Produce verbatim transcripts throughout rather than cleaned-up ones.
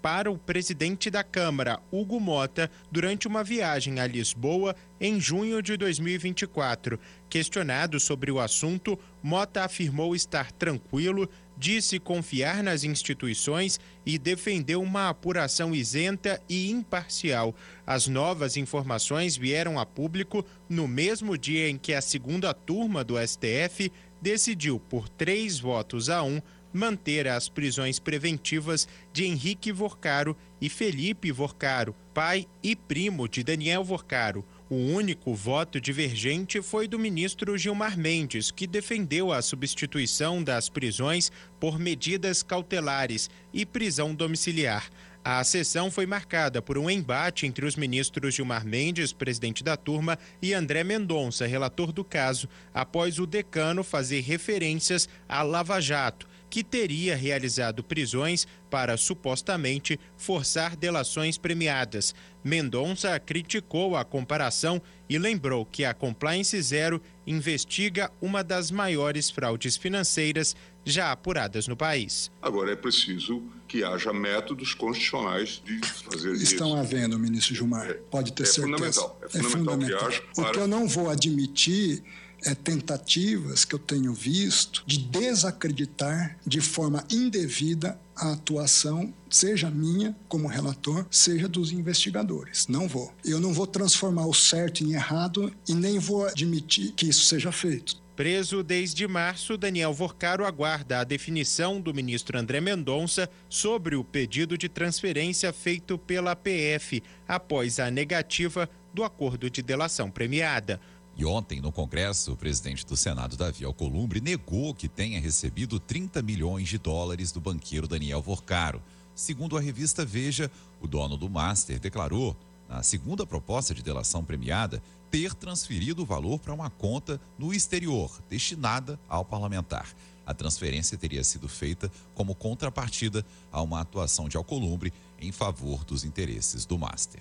para o presidente da Câmara, Hugo Mota, durante uma viagem a Lisboa em junho de dois mil e vinte e quatro. Questionado sobre o assunto, Mota afirmou estar tranquilo, disse confiar nas instituições e defendeu uma apuração isenta e imparcial. As novas informações vieram a público no mesmo dia em que a segunda turma do S T F decidiu, por três votos a um, manter as prisões preventivas de Henrique Vorcaro e Felipe Vorcaro, pai e primo de Daniel Vorcaro. O único voto divergente foi do ministro Gilmar Mendes, que defendeu a substituição das prisões por medidas cautelares e prisão domiciliar. A sessão foi marcada por um embate entre os ministros Gilmar Mendes, presidente da turma, e André Mendonça, relator do caso, após o decano fazer referências à Lava Jato, que teria realizado prisões para supostamente forçar delações premiadas. Mendonça criticou a comparação e lembrou que a Compliance Zero investiga uma das maiores fraudes financeiras já apuradas no país. Agora é preciso que haja métodos constitucionais de fazer isso. Estão havendo, ministro Gilmar, é, pode ter é certeza. Fundamental, é fundamental, é fundamental que haja. Para... O que eu não vou admitir é tentativas que eu tenho visto de desacreditar de forma indevida a atuação, seja minha como relator, seja dos investigadores. Não vou. Eu não vou transformar o certo em errado e nem vou admitir que isso seja feito. Preso desde março, Daniel Vorcaro aguarda a definição do ministro André Mendonça sobre o pedido de transferência feito pela P F após a negativa do acordo de delação premiada. E ontem, no Congresso, o presidente do Senado, Davi Alcolumbre, negou que tenha recebido trinta milhões de dólares do banqueiro Daniel Vorcaro. Segundo a revista Veja, o dono do Master declarou, na segunda proposta de delação premiada, ter transferido o valor para uma conta no exterior, destinada ao parlamentar. A transferência teria sido feita como contrapartida a uma atuação de Alcolumbre em favor dos interesses do Master.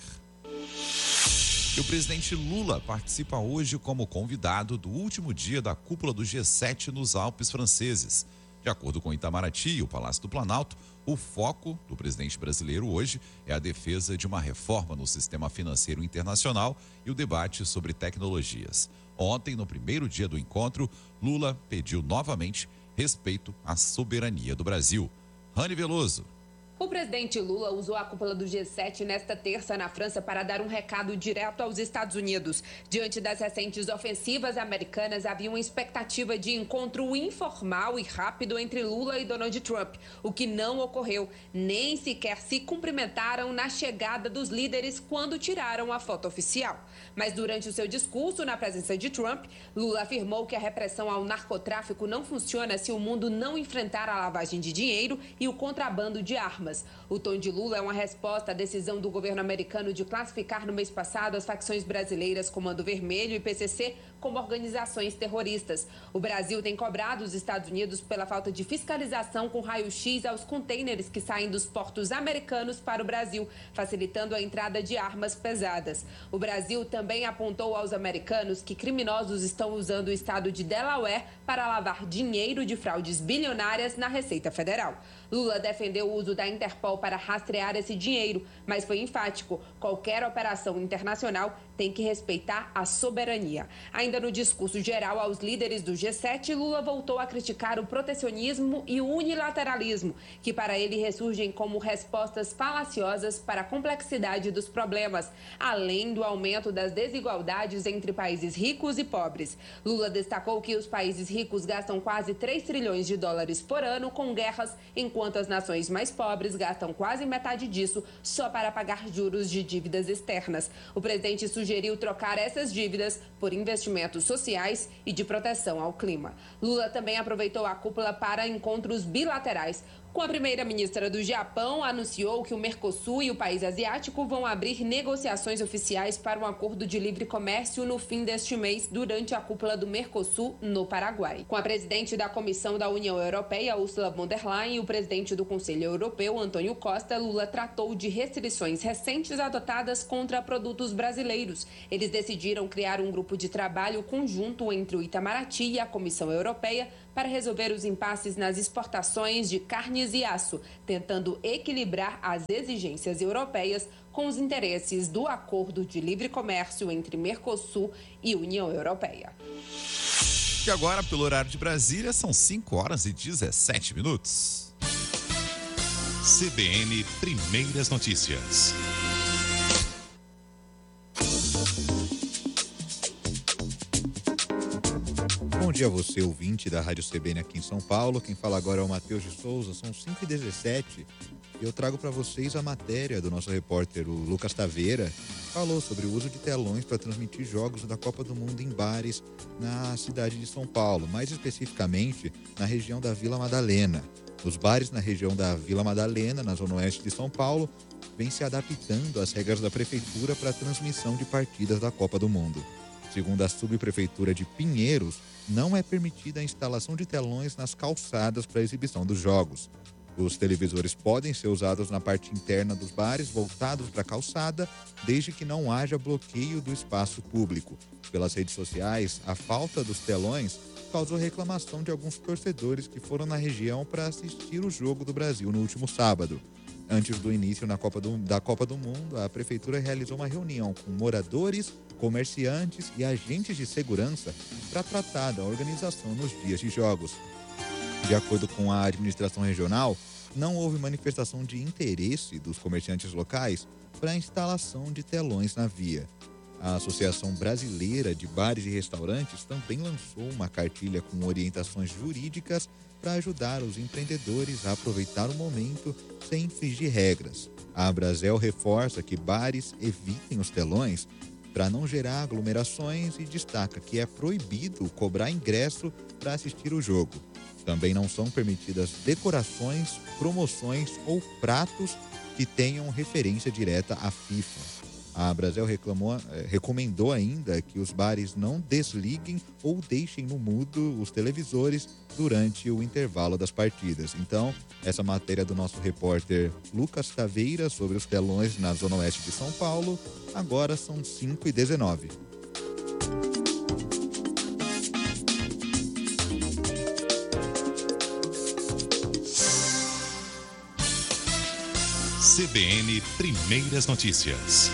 E o presidente Lula participa hoje como convidado do último dia da cúpula do G sete nos Alpes franceses. De acordo com Itamaraty e o Palácio do Planalto, o foco do presidente brasileiro hoje é a defesa de uma reforma no sistema financeiro internacional e o debate sobre tecnologias. Ontem, no primeiro dia do encontro, Lula pediu novamente respeito à soberania do Brasil. Rani Veloso. O presidente Lula usou a cúpula do G sete nesta terça na França para dar um recado direto aos Estados Unidos. Diante das recentes ofensivas americanas, havia uma expectativa de encontro informal e rápido entre Lula e Donald Trump, o que não ocorreu. Nem sequer se cumprimentaram na chegada dos líderes quando tiraram a foto oficial. Mas durante o seu discurso na presença de Trump, Lula afirmou que a repressão ao narcotráfico não funciona se o mundo não enfrentar a lavagem de dinheiro e o contrabando de armas. O tom de Lula é uma resposta à decisão do governo americano de classificar no mês passado as facções brasileiras Comando Vermelho e P C C como organizações terroristas. O Brasil tem cobrado os Estados Unidos pela falta de fiscalização com raio-x aos contêineres que saem dos portos americanos para o Brasil, facilitando a entrada de armas pesadas. O Brasil também apontou aos americanos que criminosos estão usando o estado de Delaware para lavar dinheiro de fraudes bilionárias na Receita Federal. Lula defendeu o uso da Interpol para rastrear esse dinheiro, mas foi enfático: qualquer operação internacional tem que respeitar a soberania. Ainda no discurso geral aos líderes do G sete, Lula voltou a criticar o protecionismo e o unilateralismo, que para ele ressurgem como respostas falaciosas para a complexidade dos problemas, além do aumento das desigualdades entre países ricos e pobres. Lula destacou que os países ricos gastam quase três trilhões de dólares por ano com guerras, enquanto as nações mais pobres gastam quase metade disso só para pagar juros de dívidas externas. O presidente sugeriu trocar essas dívidas por investimentos sociais e de proteção ao clima. Lula também aproveitou a cúpula para encontros bilaterais. Com a primeira-ministra do Japão, anunciou que o Mercosul e o país asiático vão abrir negociações oficiais para um acordo de livre comércio no fim deste mês, durante a cúpula do Mercosul no Paraguai. Com a presidente da Comissão da União Europeia, Ursula von der Leyen, e o presidente do Conselho Europeu, Antônio Costa, Lula tratou de restrições recentes adotadas contra produtos brasileiros. Eles decidiram criar um grupo de trabalho conjunto entre o Itamaraty e a Comissão Europeia para resolver os impasses nas exportações de carnes commodities e aço, tentando equilibrar as exigências europeias com os interesses do Acordo de Livre Comércio entre Mercosul e União Europeia. E agora, pelo horário de Brasília, são cinco horas e dezessete minutos. C B N Primeiras Notícias. Bom dia a você, ouvinte da Rádio C B N aqui em São Paulo. Quem fala agora é o Matheus de Souza. São cinco e dezessete e eu trago para vocês a matéria do nosso repórter, o Lucas Taveira, que falou sobre o uso de telões para transmitir jogos da Copa do Mundo em bares na cidade de São Paulo, mais especificamente na região da Vila Madalena. Os bares na região da Vila Madalena, na zona oeste de São Paulo, vêm se adaptando às regras da prefeitura para a transmissão de partidas da Copa do Mundo. Segundo a subprefeitura de Pinheiros, não é permitida a instalação de telões nas calçadas para a exibição dos jogos. Os televisores podem ser usados na parte interna dos bares, voltados para a calçada, desde que não haja bloqueio do espaço público. Pelas redes sociais, a falta dos telões causou reclamação de alguns torcedores que foram na região para assistir o jogo do Brasil no último sábado. Antes do início na Copa do, da Copa do Mundo, a prefeitura realizou uma reunião com moradores, comerciantes e agentes de segurança para tratar da organização nos dias de jogos. De acordo com a administração regional, não houve manifestação de interesse dos comerciantes locais para a instalação de telões na via. A Associação Brasileira de Bares e Restaurantes também lançou uma cartilha com orientações jurídicas para ajudar os empreendedores a aproveitar o momento sem infringir regras. A Abrazel reforça que bares evitem os telões para não gerar aglomerações e destaca que é proibido cobrar ingresso para assistir o jogo. Também não são permitidas decorações, promoções ou pratos que tenham referência direta à FIFA. A Abrazel reclamou, recomendou ainda que os bares não desliguem ou deixem no mudo os televisores durante o intervalo das partidas. Então, essa matéria do nosso repórter Lucas Taveira sobre os telões na zona oeste de São Paulo, agora são cinco e dezenove. C B N Primeiras Notícias.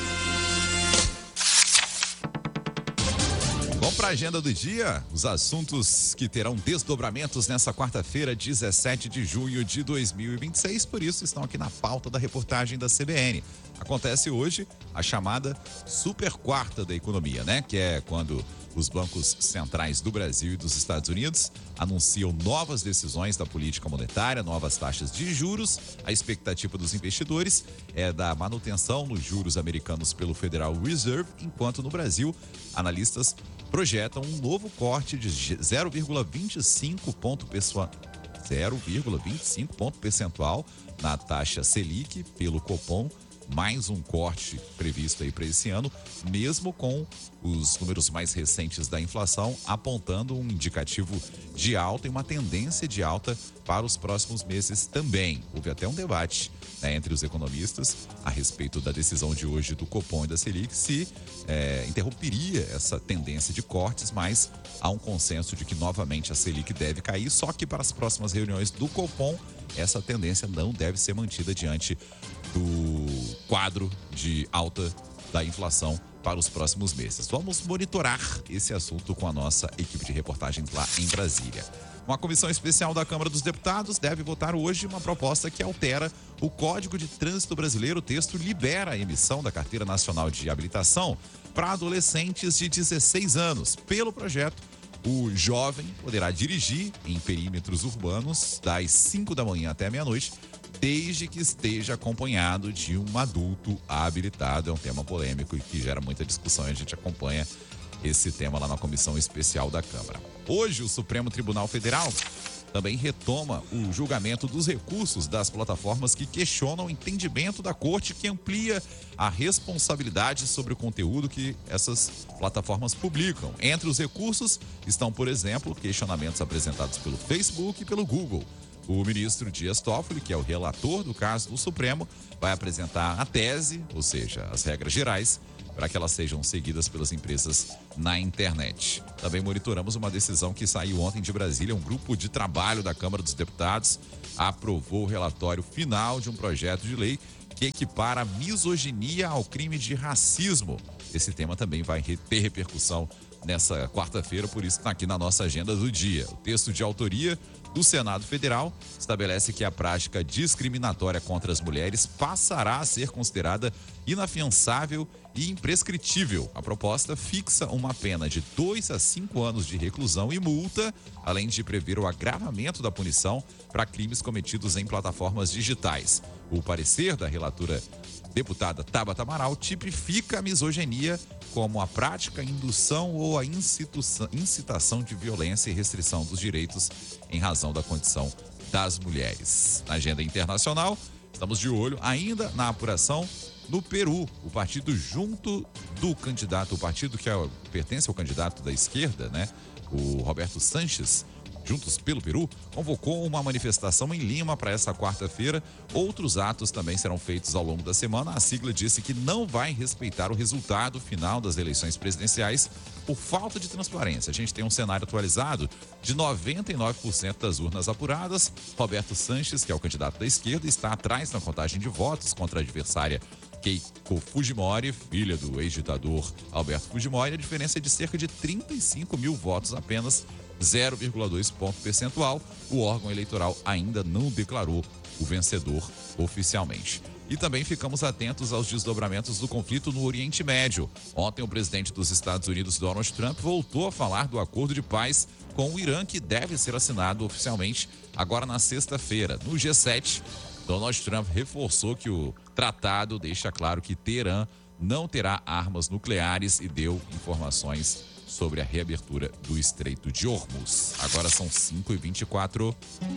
Vamos para a agenda do dia, os assuntos que terão desdobramentos nessa quarta-feira, dezessete de junho de dois mil e vinte e seis, por isso estão aqui na pauta da reportagem da C B N. Acontece hoje a chamada super quarta da economia, né? Que é quando os bancos centrais do Brasil e dos Estados Unidos anunciam novas decisões da política monetária, novas taxas de juros. A expectativa dos investidores é da manutenção nos juros americanos pelo Federal Reserve, enquanto no Brasil, analistas projetam um novo corte de zero vírgula vinte e cinco ponto percentual, zero vírgula vinte e cinco ponto percentual na taxa Selic pelo Copom, mais um corte previsto aí para esse ano, mesmo com os números mais recentes da inflação apontando um indicativo de alta e uma tendência de alta para os próximos meses também. Houve até um debate, né, entre os economistas a respeito da decisão de hoje do Copom e da Selic, se é, interromperia essa tendência de cortes, mas há um consenso de que novamente a Selic deve cair, só que para as próximas reuniões do Copom essa tendência não deve ser mantida diante do quadro de alta da inflação para os próximos meses. Vamos monitorar esse assunto com a nossa equipe de reportagens lá em Brasília. Uma comissão especial da Câmara dos Deputados deve votar hoje uma proposta que altera o Código de Trânsito Brasileiro. O texto libera a emissão da Carteira Nacional de Habilitação para adolescentes de dezesseis anos. Pelo projeto, o jovem poderá dirigir em perímetros urbanos das cinco da manhã até meia-noite, desde que esteja acompanhado de um adulto habilitado. É um tema polêmico e que gera muita discussão, e a gente acompanha esse tema lá na Comissão Especial da Câmara. Hoje, o Supremo Tribunal Federal também retoma o julgamento dos recursos das plataformas que questionam o entendimento da Corte, que amplia a responsabilidade sobre o conteúdo que essas plataformas publicam. Entre os recursos estão, por exemplo, questionamentos apresentados pelo Facebook e pelo Google. O ministro Dias Toffoli, que é o relator do caso do Supremo, vai apresentar a tese, ou seja, as regras gerais, para que elas sejam seguidas pelas empresas na internet. Também monitoramos uma decisão que saiu ontem de Brasília. Um grupo de trabalho da Câmara dos Deputados aprovou o relatório final de um projeto de lei que equipara a misoginia ao crime de racismo. Esse tema também vai ter repercussão nessa quarta-feira, por isso está aqui na nossa agenda do dia. O texto de autoria do Senado Federal estabelece que a prática discriminatória contra as mulheres passará a ser considerada inafiançável e imprescritível. A proposta fixa uma pena de dois a cinco anos de reclusão e multa, além de prever o agravamento da punição para crimes cometidos em plataformas digitais. O parecer da relatora deputada Tabata Amaral tipifica a misoginia como a prática, indução ou a incitação de violência e restrição dos direitos em razão da condição das mulheres. Na agenda internacional, estamos de olho ainda na apuração no Peru. O partido junto do candidato, o partido que é, pertence ao candidato da esquerda, né, o Roberto Sanches, Juntos pelo Peru, convocou uma manifestação em Lima para essa quarta-feira. Outros atos também serão feitos ao longo da semana. A sigla disse que não vai respeitar o resultado final das eleições presidenciais por falta de transparência. A gente tem um cenário atualizado de noventa e nove por cento das urnas apuradas. Roberto Sanches, que é o candidato da esquerda, está atrás na contagem de votos contra a adversária Keiko Fujimori, filha do ex-ditador Alberto Fujimori. A diferença é de cerca de trinta e cinco mil votos apenas, zero vírgula dois ponto percentual. O órgão eleitoral ainda não declarou o vencedor oficialmente. E também ficamos atentos aos desdobramentos do conflito no Oriente Médio. Ontem, o presidente dos Estados Unidos, Donald Trump, voltou a falar do acordo de paz com o Irã, que deve ser assinado oficialmente agora na sexta-feira. No G sete, Donald Trump reforçou que o tratado deixa claro que Teherã não terá armas nucleares e deu informações sobre a reabertura do Estreito de Hormuz. Agora são cinco e vinte e quatro.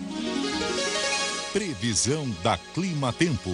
Previsão da Clima Tempo.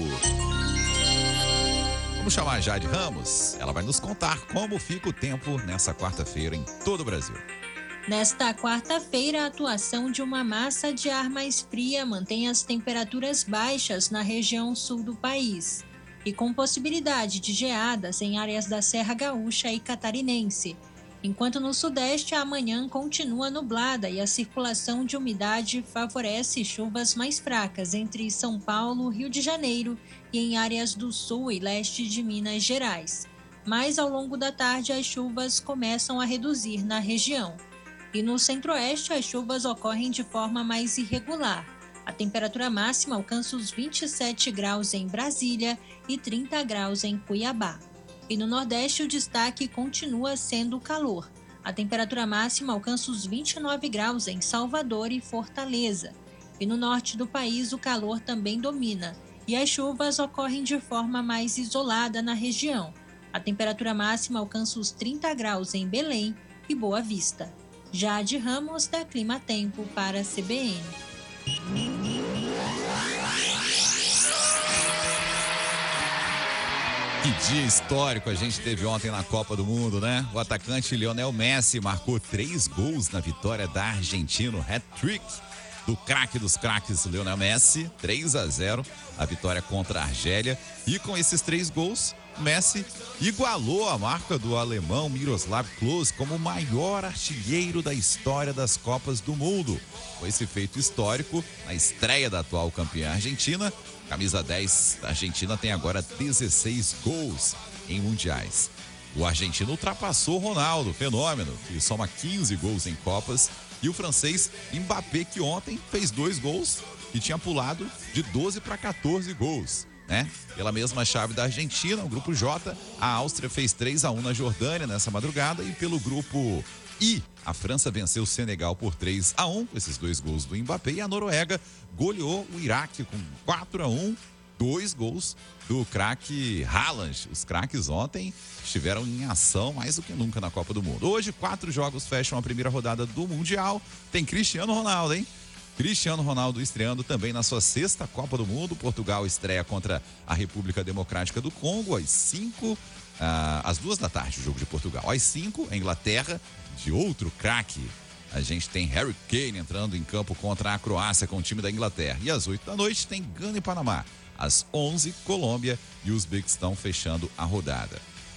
Vamos chamar a Jade Ramos. Ela vai nos contar como fica o tempo nessa quarta-feira em todo o Brasil. Nesta quarta-feira, a atuação de uma massa de ar mais fria mantém as temperaturas baixas na região sul do país e com possibilidade de geadas em áreas da Serra Gaúcha e Catarinense. Enquanto no sudeste, a manhã continua nublada e a circulação de umidade favorece chuvas mais fracas entre São Paulo, Rio de Janeiro e em áreas do sul e leste de Minas Gerais. Mas ao longo da tarde, as chuvas começam a reduzir na região. E no centro-oeste, as chuvas ocorrem de forma mais irregular. A temperatura máxima alcança os vinte e sete graus em Brasília e trinta graus em Cuiabá. E no Nordeste, o destaque continua sendo o calor. A temperatura máxima alcança os vinte e nove graus em Salvador e Fortaleza. E no norte do país, o calor também domina. E as chuvas ocorrem de forma mais isolada na região. A temperatura máxima alcança os trinta graus em Belém e Boa Vista. Jade Ramos, da Clima Tempo, para a C B N. Que dia histórico a gente teve ontem na Copa do Mundo, né? O atacante Lionel Messi marcou três gols na vitória da Argentina, hat-trick do craque dos craques, Lionel Messi, três a zero, a vitória contra a Argélia. E com esses três gols, Messi igualou a marca do alemão Miroslav Klose como o maior artilheiro da história das Copas do Mundo. Com esse feito histórico, na estreia da atual campeã Argentina, camisa dez da Argentina tem agora dezesseis gols em mundiais. O argentino ultrapassou Ronaldo, fenômeno, que soma quinze gols em Copas, e o francês Mbappé, que ontem fez dois gols e tinha pulado de doze para quatorze gols. Né? Pela mesma chave da Argentina, o grupo J, a Áustria fez três a um na Jordânia nessa madrugada, e pelo grupo I, a França venceu o Senegal por três a um, com esses dois gols do Mbappé, e a Noruega goleou o Iraque com quatro a um, dois gols do craque Haaland. Os craques ontem estiveram em ação mais do que nunca na Copa do Mundo. Hoje, quatro jogos fecham a primeira rodada do Mundial. Tem Cristiano Ronaldo, hein? Cristiano Ronaldo estreando também na sua sexta Copa do Mundo. Portugal estreia contra a República Democrática do Congo às cinco, ah, às duas da tarde, o jogo de Portugal. Às cinco, a Inglaterra, de outro craque. A gente tem Harry Kane entrando em campo contra a Croácia com o time da Inglaterra. E às oito da noite tem Gana e Panamá. Às onze, Colômbia e Uzbequistão fechando a rodada.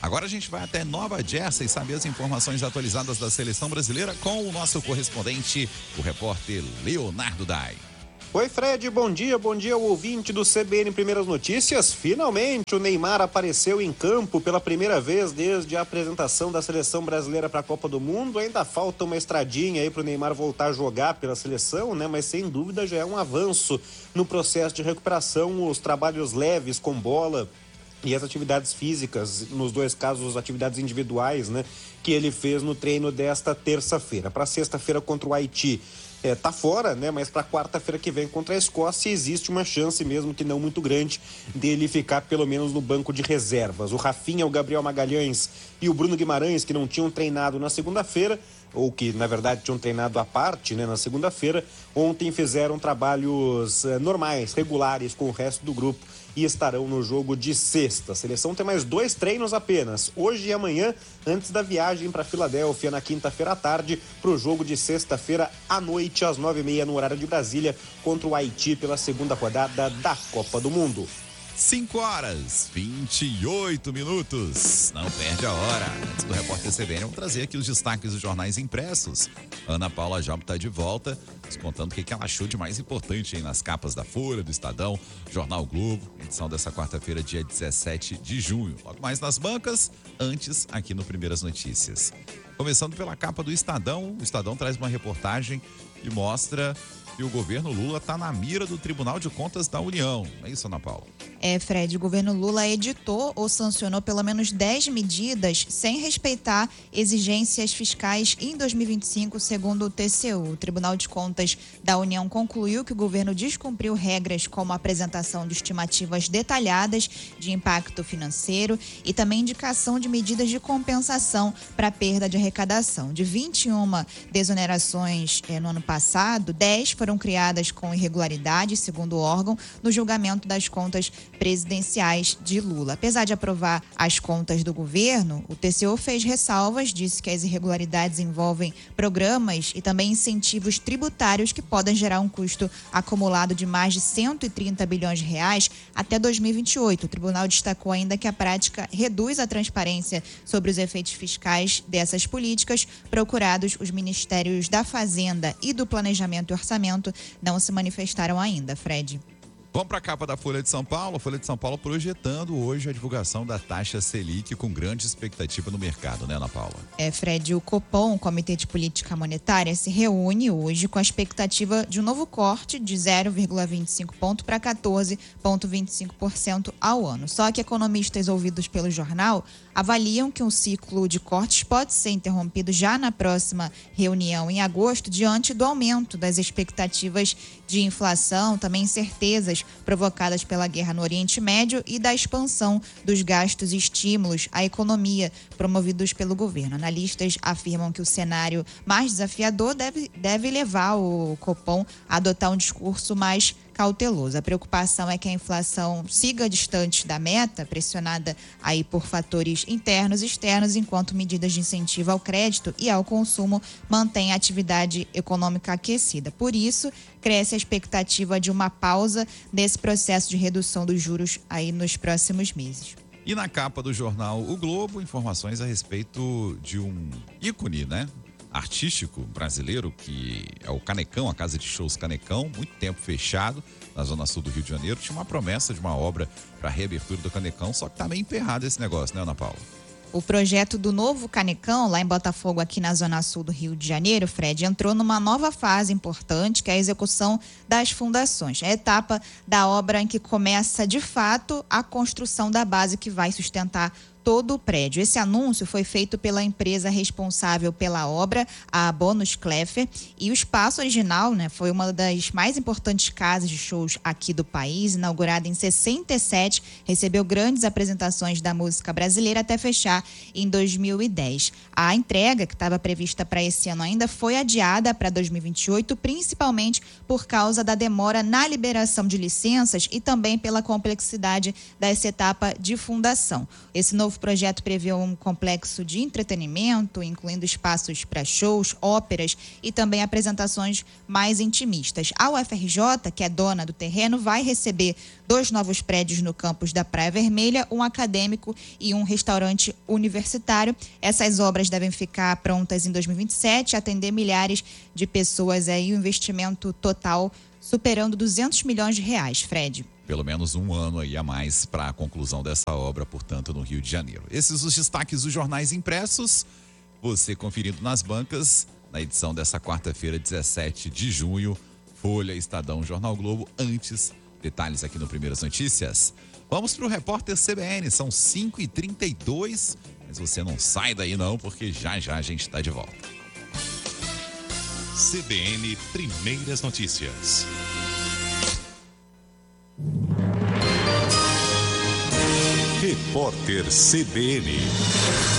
Agora a gente vai até Nova Jersey saber as informações atualizadas da seleção brasileira com o nosso correspondente, o repórter Leonardo Dai. Oi, Fred, bom dia, bom dia ao ouvinte do C B N Primeiras Notícias. Finalmente o Neymar apareceu em campo pela primeira vez desde a apresentação da seleção brasileira para a Copa do Mundo. Ainda falta uma estradinha aí para o Neymar voltar a jogar pela seleção, né? Mas sem dúvida já é um avanço no processo de recuperação, os trabalhos leves com bola e as atividades físicas, nos dois casos, atividades individuais, né, que ele fez no treino desta terça-feira. Para sexta-feira contra o Haiti, é, tá fora, né, mas para quarta-feira que vem contra a Escócia existe uma chance, mesmo que não muito grande, dele ficar pelo menos no banco de reservas. O Rafinha, o Gabriel Magalhães e o Bruno Guimarães, que não tinham treinado na segunda-feira, ou que, na verdade, tinham treinado à parte, né, na segunda-feira, ontem fizeram trabalhos eh, normais, regulares com o resto do grupo e estarão no jogo de sexta. A seleção tem mais dois treinos apenas, hoje e amanhã, antes da viagem para Filadélfia na quinta-feira à tarde, para o jogo de sexta-feira à noite, às nove e meia, no horário de Brasília, contra o Haiti pela segunda rodada da Copa do Mundo. cinco horas, vinte e oito minutos. Não perde a hora. Antes do repórter C B N, vamos trazer aqui os destaques dos jornais impressos. Ana Paula Job está de volta, nos contando o que ela achou de mais importante aí nas capas da Folha, do Estadão, Jornal Globo, edição dessa quarta-feira, dia dezessete de junho. Logo mais nas bancas, antes aqui no Primeiras Notícias. Começando pela capa do Estadão, o Estadão traz uma reportagem que mostra que o governo Lula está na mira do Tribunal de Contas da União. É isso, Ana Paula? É, Fred, o governo Lula editou ou sancionou pelo menos dez medidas sem respeitar exigências fiscais em dois mil e vinte e cinco, segundo o T C U. O Tribunal de Contas da União concluiu que o governo descumpriu regras como a apresentação de estimativas detalhadas de impacto financeiro e também indicação de medidas de compensação para perda de arrecadação. De vinte e uma desonerações eh, no ano passado, dez foram criadas com irregularidades, segundo o órgão, no julgamento das contas presidenciais de Lula. Apesar de aprovar as contas do governo, o T C U fez ressalvas, disse que as irregularidades envolvem programas e também incentivos tributários que podem gerar um custo acumulado de mais de cento e trinta bilhões de reais até dois mil e vinte e oito. O tribunal destacou ainda que a prática reduz a transparência sobre os efeitos fiscais dessas políticas. Procurados, os ministérios da Fazenda e do Planejamento e Orçamento não se manifestaram ainda, Fred. Vamos para a capa da Folha de São Paulo. A Folha de São Paulo projetando hoje a divulgação da taxa Selic com grande expectativa no mercado, né, Ana Paula? É, Fred, o Copom, o Comitê de Política Monetária, se reúne hoje com a expectativa de um novo corte de zero vírgula vinte e cinco ponto para quatorze vírgula vinte e cinco por cento ao ano. Só que economistas ouvidos pelo jornal avaliam que um ciclo de cortes pode ser interrompido já na próxima reunião em agosto, diante do aumento das expectativas de inflação, também incertezas provocadas pela guerra no Oriente Médio e da expansão dos gastos e estímulos à economia promovidos pelo governo. Analistas afirmam que o cenário mais desafiador deve, deve levar o Copom a adotar um discurso mais cauteloso. A preocupação é que a inflação siga distante da meta, pressionada aí por fatores internos e externos, enquanto medidas de incentivo ao crédito e ao consumo mantêm a atividade econômica aquecida. Por isso, cresce a expectativa de uma pausa desse processo de redução dos juros aí nos próximos meses. E na capa do jornal O Globo, informações a respeito de um ícone, né? artístico brasileiro, que é o Canecão, a casa de shows Canecão, muito tempo fechado na zona sul do Rio de Janeiro. Tinha uma promessa de uma obra para a reabertura do Canecão, só que tá meio emperrado esse negócio, né, Ana Paula? O projeto do novo Canecão, lá em Botafogo, aqui na zona sul do Rio de Janeiro, Fred, entrou numa nova fase importante, que é a execução das fundações. É a etapa da obra em que começa, de fato, a construção da base que vai sustentar todo o prédio. Esse anúncio foi feito pela empresa responsável pela obra, a Bonus Clefer, e o espaço original, né, foi uma das mais importantes casas de shows aqui do país, inaugurada em sessenta e sete, recebeu grandes apresentações da música brasileira até fechar em dois mil e dez. A entrega, que estava prevista para esse ano ainda, foi adiada para dois mil e vinte e oito, principalmente por causa da demora na liberação de licenças e também pela complexidade dessa etapa de fundação. Esse novo novo projeto prevê um complexo de entretenimento, incluindo espaços para shows, óperas e também apresentações mais intimistas. A U F R J, que é dona do terreno, vai receber dois novos prédios no campus da Praia Vermelha, um acadêmico e um restaurante universitário. Essas obras devem ficar prontas em dois mil e vinte e sete, atender milhares de pessoas aí, o investimento total superando duzentos milhões de reais, Fred. Pelo menos um ano aí a mais para a conclusão dessa obra, portanto, no Rio de Janeiro. Esses os destaques dos jornais impressos, você conferindo nas bancas, na edição dessa quarta-feira, dezessete de junho, Folha, Estadão, Jornal Globo. Antes, detalhes aqui no Primeiras Notícias. Vamos para o repórter C B N, são cinco e trinta e dois, mas você não sai daí não, porque já já a gente está de volta. C B N Primeiras Notícias. Repórter C B N.